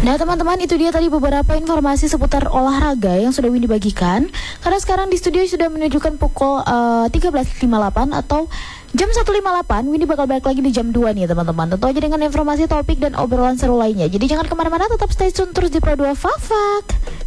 Nah teman-teman, itu dia tadi beberapa informasi seputar olahraga yang sudah Windy bagikan. Karena sekarang di studio sudah menunjukkan pukul 13.58 atau jam 1.58. Windy bakal balik lagi di jam 2 nih teman-teman. Tentu aja dengan informasi, topik, dan obrolan seru lainnya. Jadi jangan kemana-mana, tetap stay tune terus di Pro 2 Fafak.